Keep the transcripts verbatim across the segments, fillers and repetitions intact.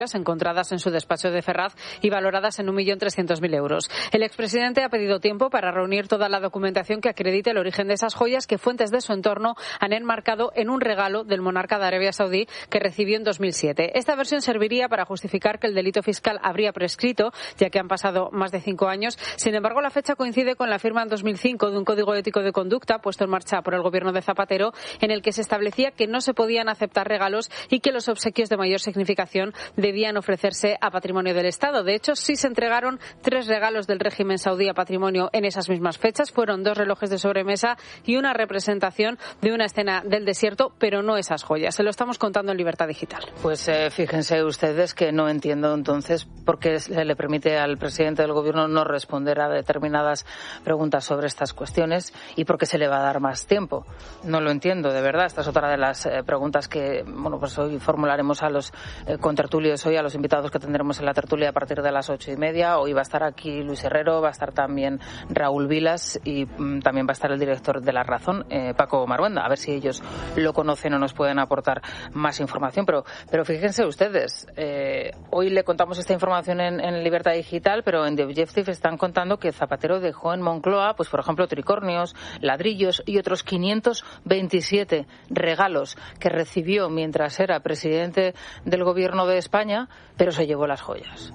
encontradas en su despacho de Ferraz y valoradas en un millón trescientos mil euros. El expresidente ha pedido tiempo para reunir toda la documentación que acredite el origen de esas joyas que fuentes de su entorno han enmarcado en un regalo del monarca de Arabia Saudí que recibió en dos mil siete. Esta versión serviría para justificar que el delito fiscal habría prescrito, ya que han pasado más de cinco años. Sin embargo, la fecha coincide con la firma en dos mil cinco de un código ético de conducta puesto en marcha por el gobierno de Zapatero, en el que se establecía que no se podían aceptar regalos y que los obsequios de mayor significación de debían ofrecerse a patrimonio del Estado. De hecho, sí se entregaron tres regalos del régimen saudí a patrimonio en esas mismas fechas. Fueron dos relojes de sobremesa y una representación de una escena del desierto, pero no esas joyas. Se lo estamos contando en Libertad Digital. Pues eh, fíjense ustedes que no entiendo entonces por qué se le permite al presidente del Gobierno no responder a determinadas preguntas sobre estas cuestiones y por qué se le va a dar más tiempo. No lo entiendo, de verdad. Esta es otra de las eh, preguntas que, bueno, pues hoy formularemos a los eh, contertulios hoy, a los invitados que tendremos en la tertulia a partir de las ocho y media. Hoy va a estar aquí Luis Herrero, va a estar también Raúl Vilas y mm, también va a estar el director de La Razón, eh, Paco Marhuenda. A ver si ellos lo conocen o nos pueden aportar más información. Pero, pero fíjense ustedes, eh, hoy le contamos esta información en, en Libertad Digital, pero en The Objective están contando que Zapatero dejó en Moncloa, pues por ejemplo, tricornios, ladrillos y otros quinientos veintisiete regalos que recibió mientras era presidente del Gobierno de España, pero se llevó las joyas.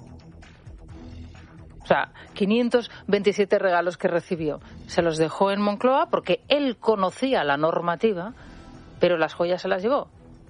O sea, quinientos veintisiete regalos que recibió. Se los dejó en Moncloa porque él conocía la normativa, pero las joyas se las llevó.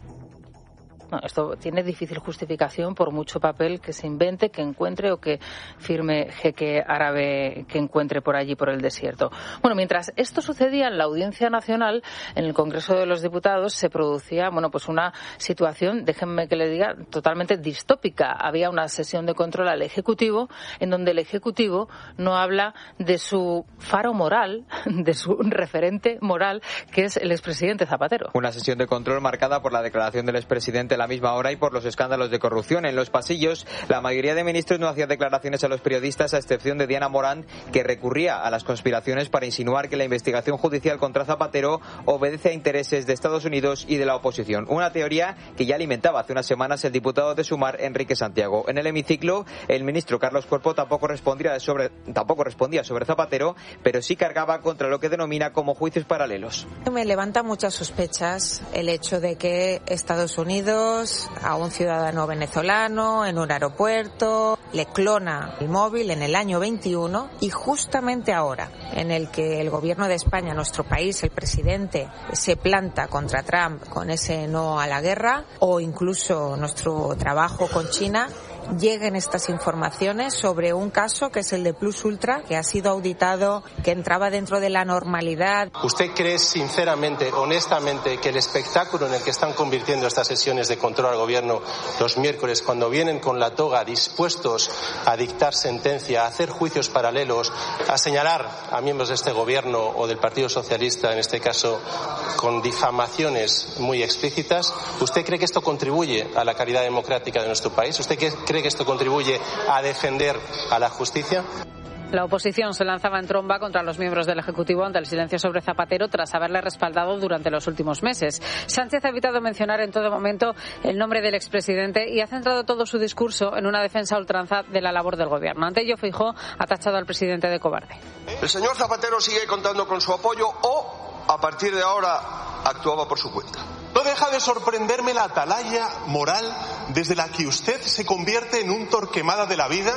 No, esto tiene difícil justificación por mucho papel que se invente, que encuentre o que firme jeque árabe que encuentre por allí, por el desierto. Bueno, mientras esto sucedía en la Audiencia Nacional, en el Congreso de los Diputados, se producía, bueno, pues una situación, déjenme que le diga, totalmente distópica. Había una sesión de control al Ejecutivo en donde el Ejecutivo no habla de su faro moral, de su referente moral, que es el expresidente Zapatero. Una sesión de control marcada por la declaración del expresidente a la misma hora y por los escándalos de corrupción. En los pasillos, la mayoría de ministros no hacía declaraciones a los periodistas, a excepción de Diana Morant, que recurría a las conspiraciones para insinuar que la investigación judicial contra Zapatero obedece a intereses de Estados Unidos y de la oposición. Una teoría que ya alimentaba hace unas semanas el diputado de Sumar, Enrique Santiago. En el hemiciclo, el ministro Carlos Cuerpo tampoco respondía sobre, tampoco respondía sobre Zapatero, pero sí cargaba contra lo que denomina como juicios paralelos. Me levanta muchas sospechas el hecho de que Estados Unidos a un ciudadano venezolano en un aeropuerto le clona el móvil en el año veintiuno y justamente ahora en el que el gobierno de España, nuestro país, el presidente se planta contra Trump con ese no a la guerra o incluso nuestro trabajo con China, lleguen estas informaciones sobre un caso que es el de Plus Ultra, que ha sido auditado, que entraba dentro de la normalidad. ¿Usted cree sinceramente, honestamente, que el espectáculo en el que están convirtiendo estas sesiones de control al gobierno los miércoles, cuando vienen con la toga dispuestos a dictar sentencia, a hacer juicios paralelos, a señalar a miembros de este gobierno o del Partido Socialista, en este caso, con difamaciones muy explícitas, ¿usted cree que esto contribuye a la calidad democrática de nuestro país? ¿Usted cree que esto contribuye a defender a la justicia? La oposición se lanzaba en tromba contra los miembros del Ejecutivo ante el silencio sobre Zapatero tras haberle respaldado durante los últimos meses. Sánchez ha evitado mencionar en todo momento el nombre del expresidente y ha centrado todo su discurso en una defensa a ultranza de la labor del gobierno. Ante ello, Feijóo ha tachado al presidente de cobarde. El señor Zapatero sigue contando con su apoyo o, a partir de ahora, actuaba por su cuenta. No deja de sorprenderme la atalaya moral desde la que usted se convierte en un Torquemada de la vida,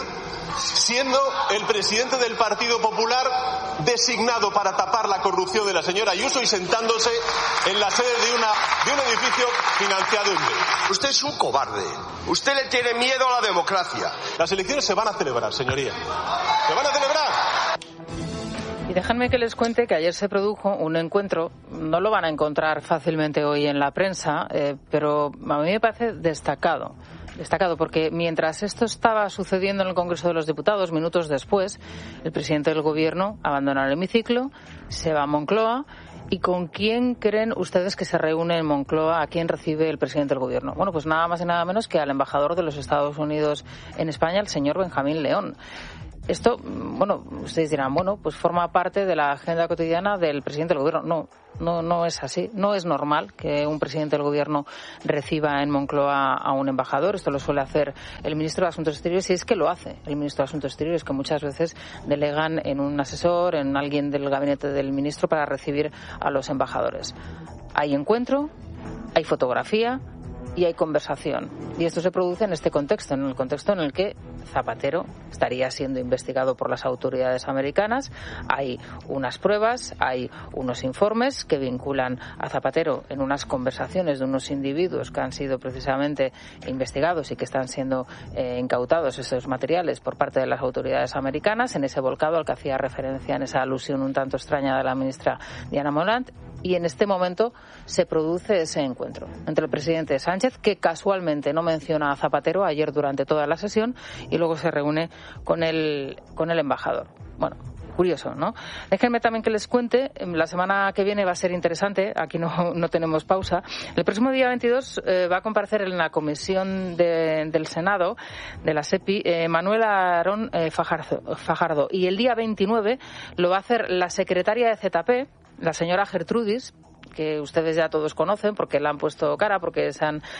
siendo el presidente del Partido Popular designado para tapar la corrupción de la señora Ayuso y sentándose en la sede de, una, de un edificio financiado en B. Usted es un cobarde. Usted le tiene miedo a la democracia. Las elecciones se van a celebrar, señoría. Se van a celebrar. Y déjenme que les cuente que ayer se produjo un encuentro, no lo van a encontrar fácilmente hoy en la prensa, eh, pero a mí me parece destacado. Destacado porque mientras esto estaba sucediendo en el Congreso de los Diputados, minutos después, el presidente del Gobierno abandona el hemiciclo, se va a Moncloa. ¿Y con quién creen ustedes que se reúne en Moncloa? ¿A quién recibe el presidente del Gobierno? Bueno, pues nada más y nada menos que al embajador de los Estados Unidos en España, el señor Benjamín León. esto, bueno, ustedes dirán, bueno, pues forma parte de la agenda cotidiana del presidente del gobierno. No, no, no es así. No es normal que un presidente del gobierno reciba en Moncloa a un embajador. Esto lo suele hacer el ministro de Asuntos Exteriores, y es que lo hace el ministro de Asuntos Exteriores, que muchas veces delegan en un asesor, en alguien del gabinete del ministro para recibir a los embajadores. Hay encuentro, hay fotografía y hay conversación. Y esto se produce en este contexto, en el contexto en el que Zapatero estaría siendo investigado por las autoridades americanas. Hay unas pruebas, hay unos informes que vinculan a Zapatero en unas conversaciones de unos individuos que han sido precisamente investigados y que están siendo eh, incautados estos materiales por parte de las autoridades americanas, en ese volcado al que hacía referencia en esa alusión un tanto extraña de la ministra Diana Morant. Y en este momento se produce ese encuentro entre el presidente Sánchez, que casualmente no menciona a Zapatero ayer durante toda la sesión, y luego se reúne con el, con el embajador. Bueno, curioso, ¿no? Déjenme también que les cuente, la semana que viene va a ser interesante, aquí no, no tenemos pausa. El próximo día veintidós eh, va a comparecer en la comisión de, del Senado, de la SEPI, eh, Manuel Aarón eh, Fajardo, Fajardo, y el día veintinueve lo va a hacer la secretaria de Z P, la señora Gertrudis, que ustedes ya todos conocen porque la han puesto cara, porque se han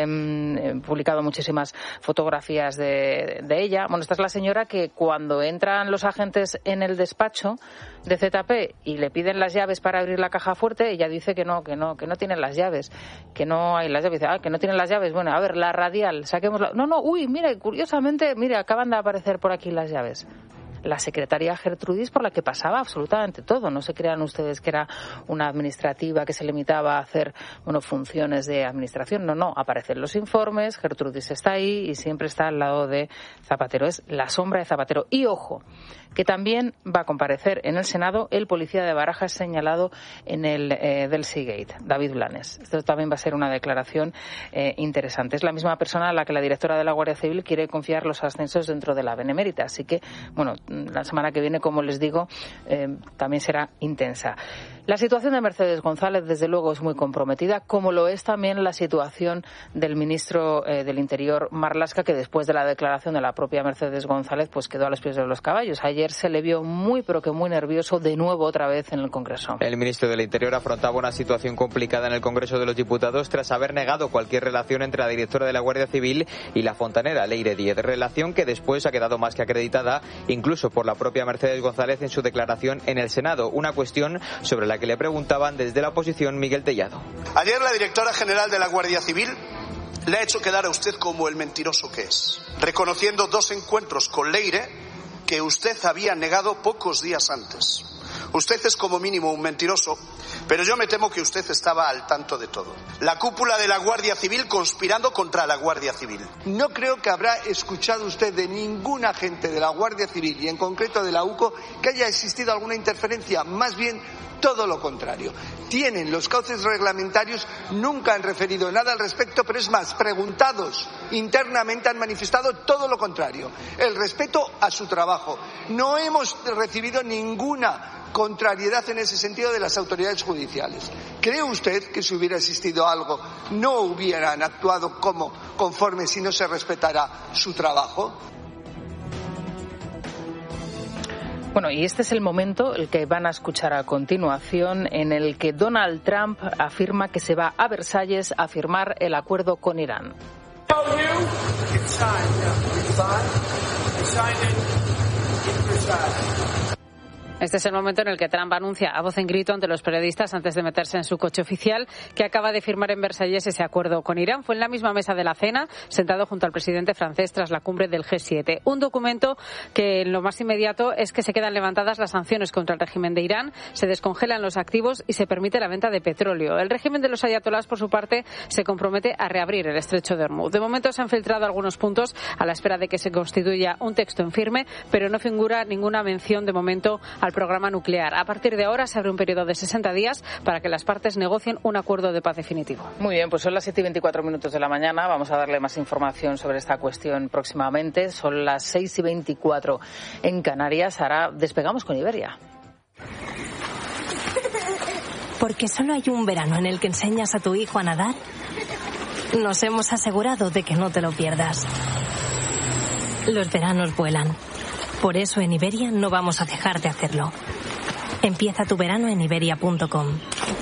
eh, publicado muchísimas fotografías de, de ella. Bueno, esta es la señora que cuando entran los agentes en el despacho de Z P y le piden las llaves para abrir la caja fuerte, ella dice que no, que no, que no tienen las llaves, que no hay las llaves. Dice, ah, que no tienen las llaves. Bueno, a ver, la radial, saquémosla. No, no, uy, mire, curiosamente, mire, acaban de aparecer por aquí las llaves. La secretaria Gertrudis, por la que pasaba absolutamente todo. No se crean ustedes que era una administrativa que se limitaba a hacer, bueno, funciones de administración. No, no. Aparecen los informes, Gertrudis está ahí y siempre está al lado de Zapatero. Es la sombra de Zapatero. Y ojo, que también va a comparecer en el Senado el policía de Barajas señalado en el eh, del Seagate, David Blanes. Esto también va a ser una declaración eh, interesante. Es la misma persona a la que la directora de la Guardia Civil quiere confiar los ascensos dentro de la Benemérita. Así que, bueno, la semana que viene, como les digo, eh, también será intensa. La situación de Mercedes González, desde luego, es muy comprometida, como lo es también la situación del ministro eh, del Interior, Marlaska, que después de la declaración de la propia Mercedes González, pues quedó a los pies de los caballos. Ayer se le vio muy, pero que muy nervioso de nuevo otra vez en el Congreso. El ministro del Interior afrontaba una situación complicada en el Congreso de los Diputados tras haber negado cualquier relación entre la directora de la Guardia Civil y la fontanera Leire Díez, relación que después ha quedado más que acreditada, incluso por la propia Mercedes González en su declaración en el Senado, una cuestión sobre la que le preguntaban desde la oposición Miguel Tellado. Ayer la directora general de la Guardia Civil le ha hecho quedar a usted como el mentiroso que es, reconociendo dos encuentros con Leire que usted había negado pocos días antes. Usted es como mínimo un mentiroso, pero yo me temo que usted estaba al tanto de todo. La cúpula de la Guardia Civil conspirando contra la Guardia Civil. No creo que habrá escuchado usted de ningún agente de la Guardia Civil y en concreto de la U C O que haya existido alguna interferencia, más bien todo lo contrario. Tienen los cauces reglamentarios, nunca han referido nada al respecto, pero es más, preguntados internamente han manifestado todo lo contrario. El respeto a su trabajo. No hemos recibido ninguna contrariedad en ese sentido de las autoridades judiciales. ¿Cree usted que si hubiera existido algo no hubieran actuado como conforme si no se respetara su trabajo? Bueno, y este es el momento, el que van a escuchar a continuación, en el que Donald Trump afirma que se va a Versalles a firmar el acuerdo con Irán. Este es el momento en el que Trump anuncia a voz en grito ante los periodistas, antes de meterse en su coche oficial, que acaba de firmar en Versalles ese acuerdo con Irán. Fue en la misma mesa de la cena, sentado junto al presidente francés tras la cumbre del G siete. Un documento que en lo más inmediato es que se quedan levantadas las sanciones contra el régimen de Irán, se descongelan los activos y se permite la venta de petróleo. El régimen de los ayatolás, por su parte, se compromete a reabrir el estrecho de Hormuz. De momento se han filtrado algunos puntos a la espera de que se constituya un texto en firme, pero no figura ninguna mención de momento al programa nuclear. A partir de ahora se abre un periodo de sesenta días para que las partes negocien un acuerdo de paz definitivo. Muy bien, pues son las siete y veinticuatro minutos de la mañana. Vamos a darle más información sobre esta cuestión próximamente. Son las seis y veinticuatro en Canarias. Ahora despegamos con Iberia. Porque solo hay un verano en el que enseñas a tu hijo a nadar, nos hemos asegurado de que no te lo pierdas. Los veranos vuelan. Por eso en Iberia no vamos a dejar de hacerlo. Empieza tu verano en iberia punto com.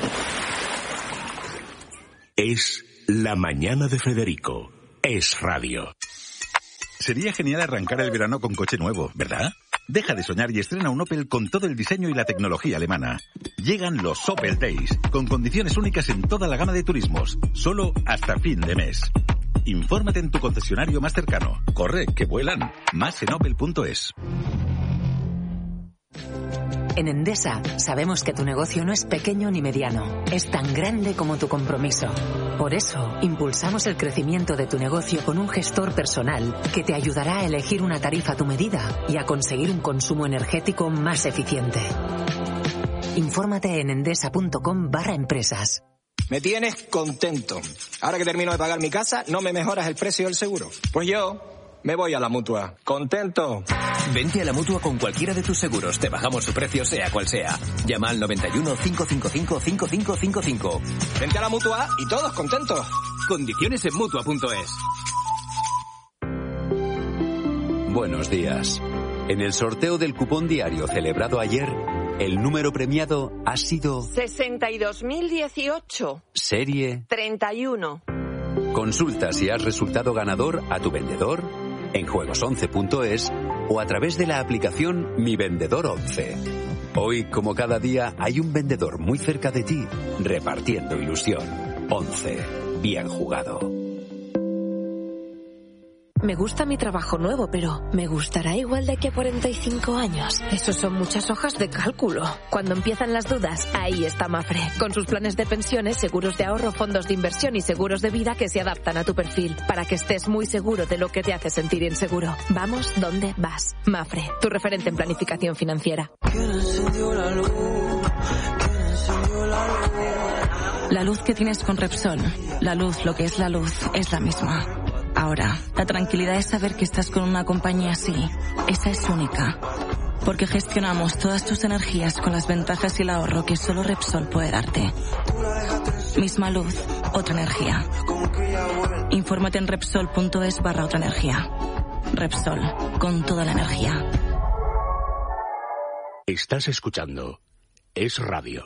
Es La Mañana de Federico. Es radio. Sería genial arrancar el verano con coche nuevo, ¿verdad? Deja de soñar y estrena un Opel con todo el diseño y la tecnología alemana. Llegan los Opel Days, con condiciones únicas en toda la gama de turismos, solo hasta fin de mes. Infórmate en tu concesionario más cercano. Corre, que vuelan. Más en opel punto es. En Endesa sabemos que tu negocio no es pequeño ni mediano, es tan grande como tu compromiso. Por eso, impulsamos el crecimiento de tu negocio con un gestor personal que te ayudará a elegir una tarifa a tu medida y a conseguir un consumo energético más eficiente. Infórmate en endesa punto com barra empresas. Me tienes contento. Ahora que termino de pagar mi casa, ¿no me mejoras el precio del seguro? Pues yo me voy a la Mutua. ¿Contento? Vente a la Mutua con cualquiera de tus seguros. Te bajamos su precio, sea cual sea. Llama al noventa y uno, cinco cinco cinco, cinco cinco cinco cinco. Vente a la Mutua y todos contentos. Condiciones en Mutua punto es. Buenos días. En el sorteo del cupón diario celebrado ayer, el número premiado ha sido sesenta y dos mil dieciocho. Serie treinta y uno. Consulta si has resultado ganador a tu vendedor en juegos once punto es o a través de la aplicación Mi Vendedor once. Hoy, como cada día, hay un vendedor muy cerca de ti repartiendo ilusión. once. Bien jugado. Me gusta mi trabajo nuevo, pero ¿me gustará igual de aquí a cuarenta y cinco años? Eso son muchas hojas de cálculo. Cuando empiezan las dudas, ahí está Mafre, con sus planes de pensiones, seguros de ahorro, fondos de inversión y seguros de vida que se adaptan a tu perfil, para que estés muy seguro de lo que te hace sentir inseguro. Vamos donde vas. Mafre, tu referente en planificación financiera. La luz que tienes con Repsol, la luz, lo que es la luz, es la misma. Ahora, la tranquilidad es saber que estás con una compañía así. Esa es única. Porque gestionamos todas tus energías con las ventajas y el ahorro que solo Repsol puede darte. Misma luz, otra energía. Infórmate en Repsol punto es barra otra energía. Repsol, con toda la energía. Estás escuchando Es Radio.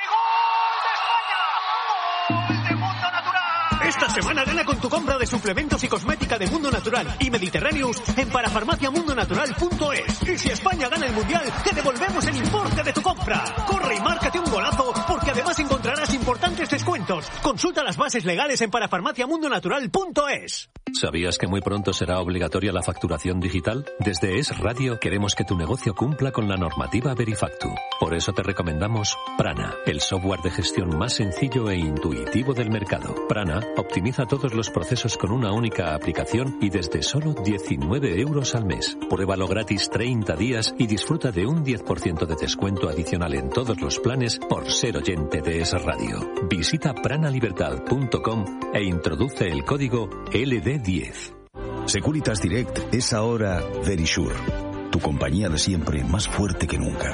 Esta semana gana con tu compra de suplementos y cosmética de Mundo Natural y Mediterráneos en parafarmacia mundo natural punto es. Y si España gana el Mundial, te devolvemos el importe de tu compra. Corre y márcate un golazo, porque además encontrarás importantes descuentos. Consulta las bases legales en parafarmacia mundo natural punto es. ¿Sabías que muy pronto será obligatoria la facturación digital? Desde Es Radio queremos que tu negocio cumpla con la normativa Verifactu. Por eso te recomendamos Prana, el software de gestión más sencillo e intuitivo del mercado. Prana optimiza todos los procesos con una única aplicación y desde solo diecinueve euros al mes. Pruébalo gratis treinta días y disfruta de un diez por ciento de descuento adicional en todos los planes por ser oyente de Es Radio. Visita prana libertad punto com e introduce el código L D diez. Securitas Direct es ahora Verisure, tu compañía de siempre más fuerte que nunca.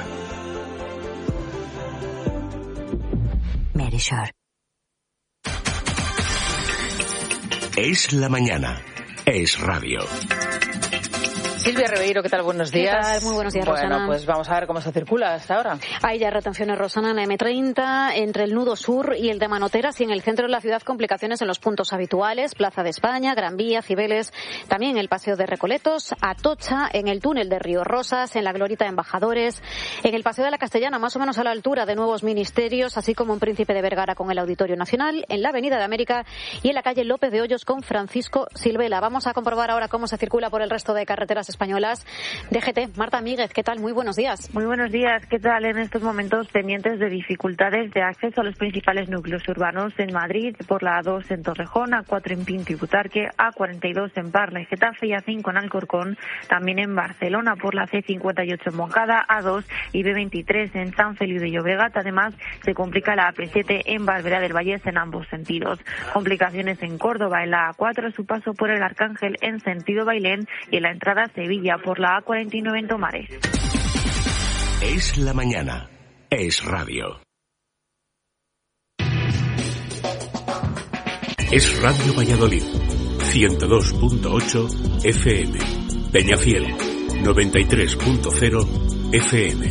Verisure. Es la mañana. Es radio. Silvia Ribeiro, ¿qué tal? Buenos días. ¿Qué tal? Muy buenos días, bueno, Rosana. Bueno, pues vamos a ver cómo se circula hasta ahora. Hay ya retenciones, Rosana, en la eme treinta, entre el nudo sur y el de Manoteras, y en el centro de la ciudad complicaciones en los puntos habituales, Plaza de España, Gran Vía, Cibeles, también el Paseo de Recoletos, Atocha, en el túnel de Río Rosas, en la Glorieta de Embajadores, en el Paseo de la Castellana, más o menos a la altura de Nuevos Ministerios, así como en Príncipe de Vergara con el Auditorio Nacional, en la Avenida de América y en la calle López de Hoyos con Francisco Silvela. Vamos a comprobar ahora cómo se circula por el resto de carreteras españolas. D G T, Marta Míguez, ¿qué tal? Muy buenos días. Muy buenos días, ¿qué tal? En estos momentos pendientes de dificultades de acceso a los principales núcleos urbanos en Madrid, por la A dos en Torrejón, A cuatro en Pinto y Butarque, A cuarenta y dos en Parla y Getafe y A cinco en Alcorcón, también en Barcelona por la C cincuenta y ocho en Moncada, A dos y B veintitrés en San Feliu de Llobregat. Además, se complica la A P siete en Barberá del Vallés en ambos sentidos. Complicaciones en Córdoba en la A cuatro, su paso por el Arcángel en sentido Bailén y en la entrada a Sevilla por la A cuarenta y nueve en Tomares. Es la mañana. Es radio. Es Radio Valladolid. ciento dos punto ocho F M. Peñafiel. noventa y tres punto cero F M.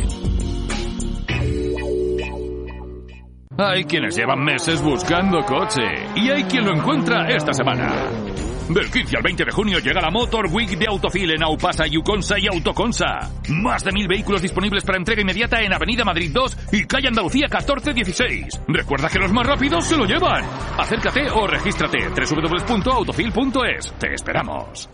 Hay quienes llevan meses buscando coche y hay quien lo encuentra esta semana. Del quince al veinte de junio llega la Motor Week de Autofil en Aupasa, Yuconsa y Autoconsa. Más de mil vehículos disponibles para entrega inmediata en Avenida Madrid dos y Calle Andalucía catorce dieciséis. Recuerda que los más rápidos se lo llevan. Acércate o regístrate. doble u doble u doble u punto autofil punto es. Te esperamos.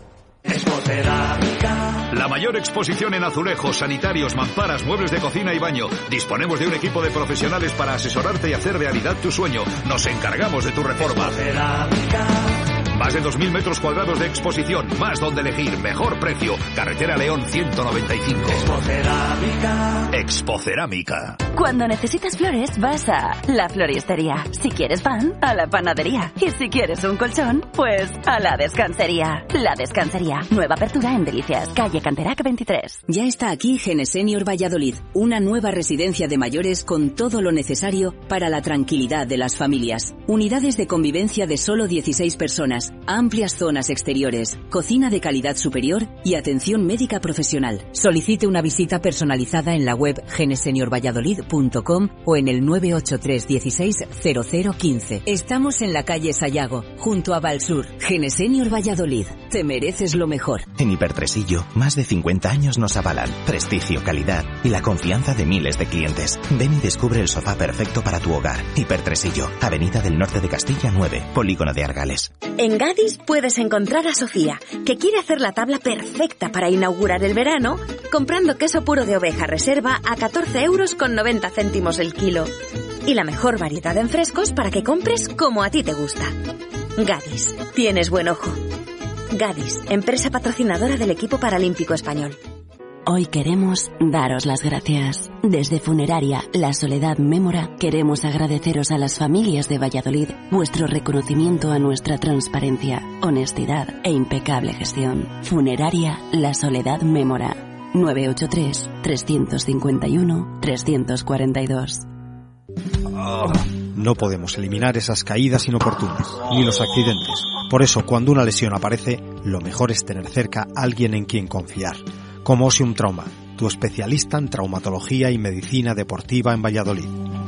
Expocerámica. La mayor exposición en azulejos, sanitarios, mamparas, muebles de cocina y baño. Disponemos de un equipo de profesionales para asesorarte y hacer realidad tu sueño. Nos encargamos de tu reforma. Expocerámica. Más de dos mil metros cuadrados de exposición, más donde elegir, mejor precio. Carretera León ciento noventa y cinco. Expocerámica. Expocerámica. Cuando necesitas flores, vas a la floristería. Si quieres pan, a la panadería. Y si quieres un colchón, pues a la descansería. La Descansería. Nueva apertura en Delicias, calle Canterac veintitrés. Ya está aquí Genesenior Valladolid, una nueva residencia de mayores con todo lo necesario para la tranquilidad de las familias. Unidades de convivencia de solo dieciséis personas, amplias zonas exteriores, cocina de calidad superior y atención médica profesional. Solicite una visita personalizada en la web genesenior valladolid punto com o en el nueve ocho tres dieciséis cero cero quince. Estamos en la calle Sayago, junto a Valsur. Genesenior Valladolid. Te mereces lo mejor. En Hipertresillo, más de cincuenta años nos avalan. Prestigio, calidad y la confianza de miles de clientes. Ven y descubre el sofá perfecto para tu hogar. Hipertresillo, Avenida del Norte de Castilla nueve, Polígono de Argales. En Gadis puedes encontrar a Sofía, que quiere hacer la tabla perfecta para inaugurar el verano, comprando queso puro de oveja reserva a catorce euros con noventa céntimos el kilo. Y la mejor variedad en frescos para que compres como a ti te gusta. Gadis, tienes buen ojo. Gadis, empresa patrocinadora del equipo paralímpico español. Hoy queremos daros las gracias. Desde Funeraria La Soledad Mémora queremos agradeceros a las familias de Valladolid vuestro reconocimiento a nuestra transparencia, honestidad e impecable gestión. Funeraria La Soledad Mémora. nueve ocho tres, tres cinco uno, tres cuatro dos. Oh, no podemos eliminar esas caídas inoportunas, ni los accidentes. Por eso, cuando una lesión aparece, lo mejor es tener cerca a alguien en quien confiar. Como Osium Trauma, tu especialista en traumatología y medicina deportiva en Valladolid.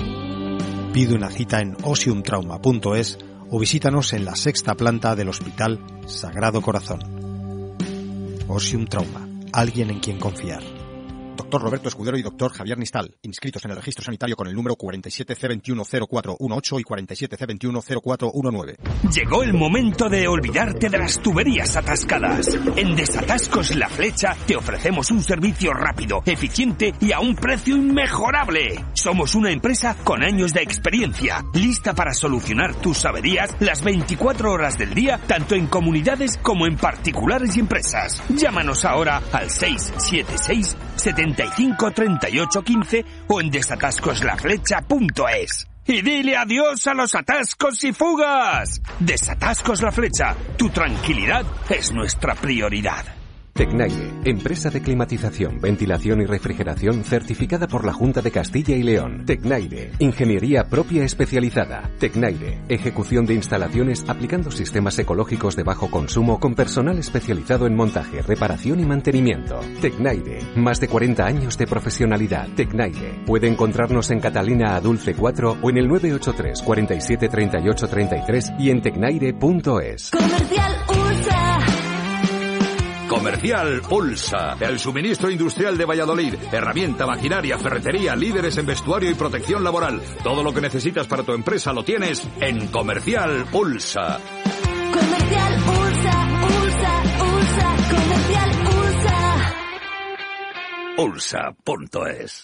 Pide una cita en osium trauma punto es o visítanos en la sexta planta del Hospital Sagrado Corazón. Osium Trauma, alguien en quien confiar. Doctor Roberto Escudero y Doctor Javier Nistal, inscritos en el registro sanitario con el número cuarenta y siete C veintiuno cero cuatro dieciocho y cuarenta y siete C veintiuno cero cuatro diecinueve. Llegó el momento de olvidarte de las tuberías atascadas. En Desatascos La Flecha te ofrecemos un servicio rápido, eficiente y a un precio inmejorable. Somos una empresa con años de experiencia, lista para solucionar tus averías las veinticuatro horas del día, tanto en comunidades como en particulares y empresas. Llámanos ahora al seis siete seis, setenta y cinco, treinta y ocho, quince o en desatascos la flecha punto es. Y dile adiós a los atascos y fugas. Desatascos La Flecha, tu tranquilidad es nuestra prioridad. Tecnaire, empresa de climatización, ventilación y refrigeración certificada por la Junta de Castilla y León. Tecnaire, ingeniería propia especializada. Tecnaire, ejecución de instalaciones aplicando sistemas ecológicos de bajo consumo con personal especializado en montaje, reparación y mantenimiento. Tecnaire, más de cuarenta años de profesionalidad. Tecnaire, puede encontrarnos en Catalina Adulce cuatro o en el nueve ocho tres, cuarenta y siete, treinta y ocho, treinta y tres y en tecnaire punto es. Comercial Ursa. Comercial Ulsa, el suministro industrial de Valladolid, herramienta, maquinaria, ferretería, líderes en vestuario y protección laboral. Todo lo que necesitas para tu empresa lo tienes en Comercial Ulsa. Comercial Ursa, Ursa, Ursa, Comercial Ursa. Ulsa punto es.